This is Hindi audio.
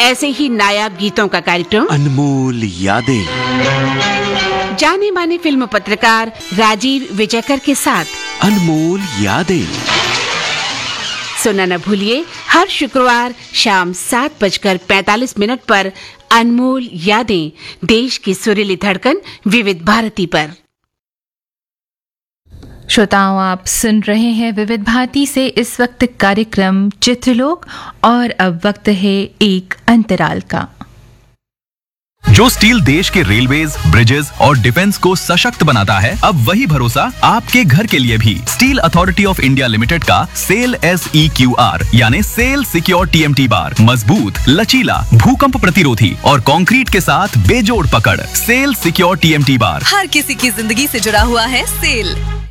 ऐसे ही नायाब गीतों का कार्यक्रम अनमोल यादें, जाने माने फिल्म पत्रकार राजीव विजयकर के साथ अनमोल यादें। सुनना न भूलिए हर शुक्रवार शाम 7:45 पर अनमोल यादें, देश की सुरीली धड़कन विविध भारती पर। श्रोताओं, आप सुन रहे हैं विविध भारती से इस वक्त कार्यक्रम चित्रलोक, और अब वक्त है एक अंतराल का। जो स्टील देश के रेलवेज, ब्रिजेस और डिफेंस को सशक्त बनाता है, अब वही भरोसा आपके घर के लिए भी। Steel authority of India limited का सेल SEQR यानी सेल सिक्योर TMT बार मजबूत, लचीला, भूकंप प्रतिरोधी और कंक्रीट के साथ बेजोड़ पकड़। सेल सिक्योर TMT बार हर किसी की जिंदगी से जुड़ा हुआ है। सेल